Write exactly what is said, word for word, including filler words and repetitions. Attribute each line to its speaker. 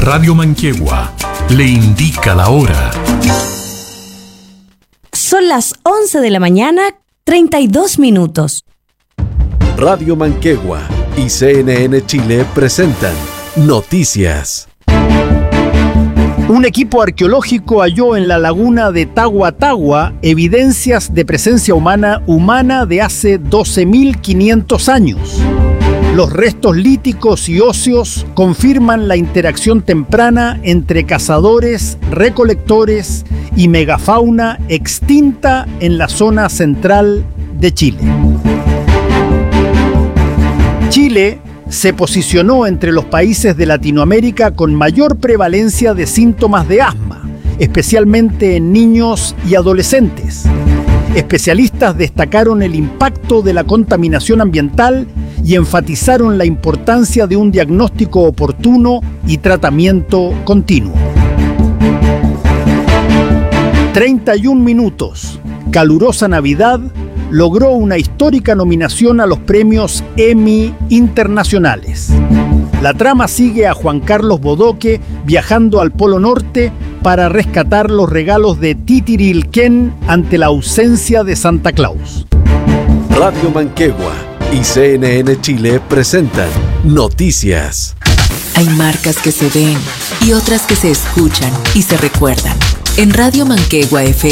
Speaker 1: Radio Manquehue le indica la hora.
Speaker 2: Son las once de la mañana, treinta y dos minutos.
Speaker 3: Radio Manquehue y C N N Chile presentan Noticias.
Speaker 4: Un equipo arqueológico halló en la laguna de Tagua Tagua evidencias de presencia humana humana de hace doce mil quinientos años. Los restos líticos y óseos confirman la interacción temprana entre cazadores, recolectores y megafauna extinta en la zona central de Chile. Chile se posicionó entre los países de Latinoamérica con mayor prevalencia de síntomas de asma, especialmente en niños y adolescentes. Especialistas destacaron el impacto de la contaminación ambiental y enfatizaron la importancia de un diagnóstico oportuno y tratamiento continuo. treinta y un minutos, calurosa Navidad, logró una histórica nominación a los premios Emmy internacionales. La trama sigue a Juan Carlos Bodoque viajando al Polo Norte para rescatar los regalos de Titirilquén ante la ausencia de Santa Claus.
Speaker 3: Radio Manquehue y C N N Chile presentan Noticias.
Speaker 5: Hay marcas que se ven y otras que se escuchan y se recuerdan. En Radio Manquehue F M